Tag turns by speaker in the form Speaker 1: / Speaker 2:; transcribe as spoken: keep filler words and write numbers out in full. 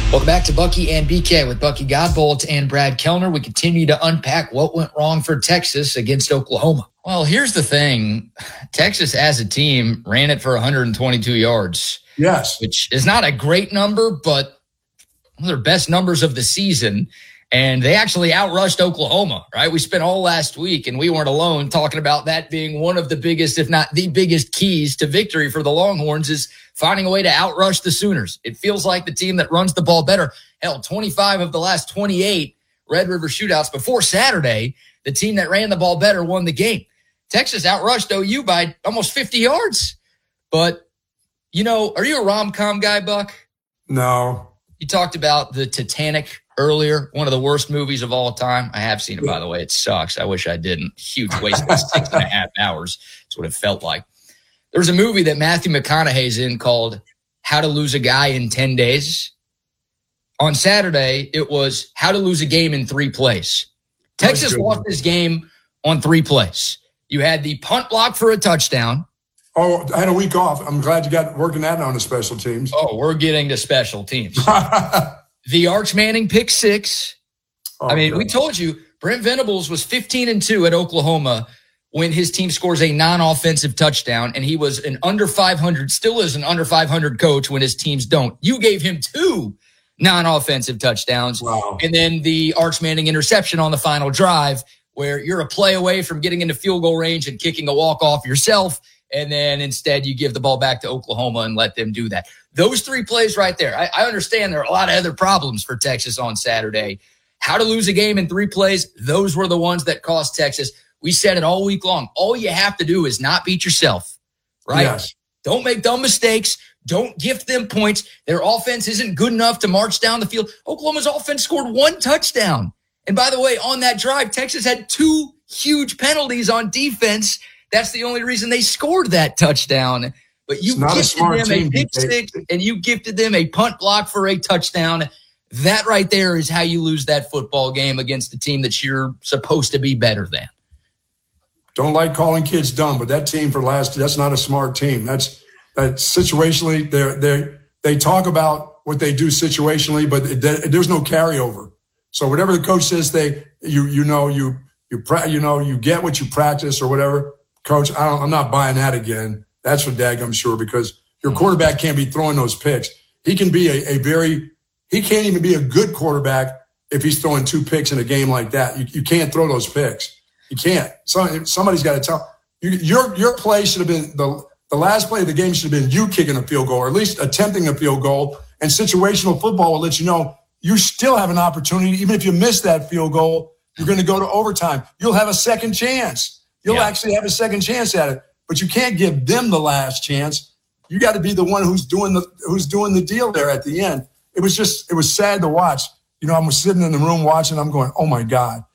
Speaker 1: Welcome back to Bucky and B K with Bucky Godbolt and Brad Kellner. We continue to unpack what went wrong for Texas against Oklahoma. Well, here's the thing. Texas as a team ran it for one hundred twenty-two yards.
Speaker 2: Yes.
Speaker 1: Which is not a great number, but one of their best numbers of the season. And they actually outrushed Oklahoma, right? We spent all last week, and we weren't alone, talking about that being one of the biggest, if not the biggest keys to victory for the Longhorns is finding a way to outrush the Sooners. It feels like the team that runs the ball better. Hell, twenty-five of the last twenty-eight Red River shootouts before Saturday, the team that ran the ball better won the game. Texas outrushed O U by almost fifty yards. But, you know, are you a rom-com guy, Buck?
Speaker 2: No.
Speaker 1: You talked about the Titanic earlier, one of the worst movies of all time. I have seen it, by the way. It sucks. I wish I didn't. Huge waste of six and a half hours. That's what it felt like. There's a movie that Matthew McConaughey's in called How to Lose a Guy in ten days. On Saturday, it was How to Lose a Game in Three Plays. Texas lost this game on three plays. You had the punt block for a touchdown.
Speaker 2: Oh, I had a week off. I'm glad you got working that on the special teams.
Speaker 1: Oh, we're getting to special teams. The Arch Manning pick six. Oh, I mean, God. We told you Brent Venables was fifteen and two at Oklahoma when his team scores a non-offensive touchdown, and he was an under five hundred, still is an under five hundred coach when his teams don't. You gave him two non-offensive touchdowns.
Speaker 2: Wow.
Speaker 1: And then the Arch Manning interception on the final drive where you're a play away from getting into field goal range and kicking a walk-off yourself, and then instead you give the ball back to Oklahoma and let them do that. Those three plays right there. I, I understand there are a lot of other problems for Texas on Saturday. How to lose a game in three plays, those were the ones that cost Texas. We said it all week long. All you have to do is not beat yourself, right?
Speaker 2: Yes.
Speaker 1: Don't make dumb mistakes. Don't gift them points. Their offense isn't good enough to march down the field. Oklahoma's offense scored one touchdown. And by the way, on that drive, Texas had two huge penalties on defense. That's the only reason they scored that touchdown. But you gifted them
Speaker 2: team,
Speaker 1: a pick six, and you gifted them a punt block for a touchdown. That right there is how you lose that football game against the team that you're supposed to be better than.
Speaker 2: Don't like calling kids dumb, but that team for last, that's not a smart team. That's that situationally, they they they talk about what they do situationally, but it, there's no carryover. So whatever the coach says, they you you know you you you know you get what you practice or whatever. Coach, I don't, I'm not buying that again. That's for daggum sure, because your quarterback can't be throwing those picks. He can be a, a very he can't even be a good quarterback if he's throwing two picks in a game like that. You, you can't throw those picks. You can't. Some, somebody's got to tell you. Your your play should have been the the last play of the game should have been you kicking a field goal, or at least attempting a field goal. And situational football will let you know you still have an opportunity, even if you miss that field goal. You're going to go to overtime. You'll have a second chance. You'll yeah. actually have a second chance at it, but you can't give them the last chance. You got to be the one who's doing the who's doing the deal there at the end. It was just it was sad to watch. You know, I'm sitting in the room watching. I'm going, oh my God.